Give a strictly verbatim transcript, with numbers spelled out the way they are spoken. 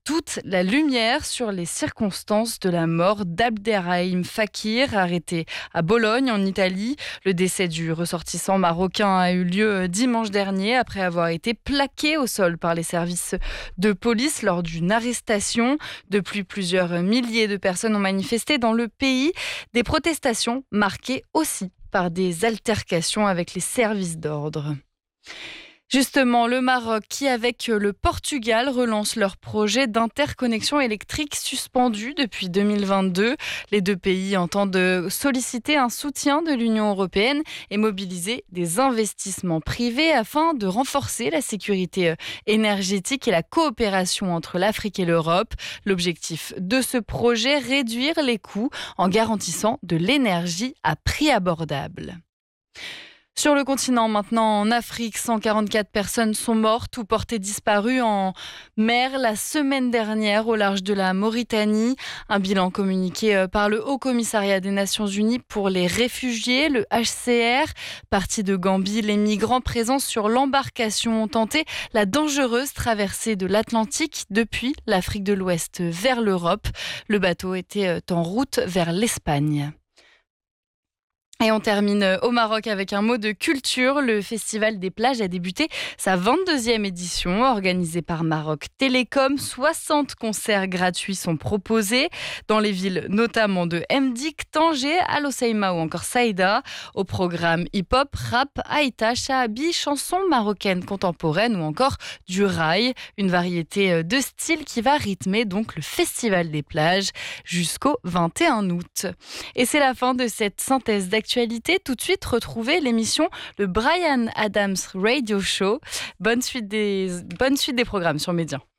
toute la lumière sur les circonstances de la mort d'Abderrahim Fakir, arrêté à Bologne, en Italie. Le décès du ressortissant marocain a eu lieu dimanche dernier après avoir été plaqué au sol par les services de police lors d'une arrestation. Depuis, plusieurs milliers de personnes ont manifesté dans le pays. Des protestations marquées aussi par des altercations avec les services d'ordre. Justement, le Maroc qui, avec le Portugal, relance leur projet d'interconnexion électrique suspendu depuis deux mille vingt-deux. Les deux pays entendent solliciter un soutien de l'Union européenne et mobiliser des investissements privés afin de renforcer la sécurité énergétique et la coopération entre l'Afrique et l'Europe. L'objectif de ce projet, réduire les coûts en garantissant de l'énergie à prix abordable. Sur le continent maintenant, en Afrique, cent quarante-quatre personnes sont mortes ou portées disparues en mer la semaine dernière au large de la Mauritanie. Un bilan communiqué par le Haut Commissariat des Nations Unies pour les réfugiés, le H C R. Partis de Gambie, les migrants présents sur l'embarcation ont tenté la dangereuse traversée de l'Atlantique depuis l'Afrique de l'Ouest vers l'Europe. Le bateau était en route vers l'Espagne. Et on termine au Maroc avec un mot de culture. Le Festival des plages a débuté sa vingt-deuxième édition, organisée par Maroc Télécom. soixante concerts gratuits sont proposés dans les villes notamment de Mdik, Tanger, Al Hoceima ou encore Saïda. Au programme hip-hop, rap, haïta, shahabi, chansons marocaines contemporaines ou encore du rail. Une variété de styles qui va rythmer donc le Festival des plages jusqu'au vingt et un août. Et c'est la fin de cette synthèse d'actualité. Tout de suite, retrouvez l'émission Le Bryan Adams Radio Show. Bonne suite des, bonne suite des programmes sur Média.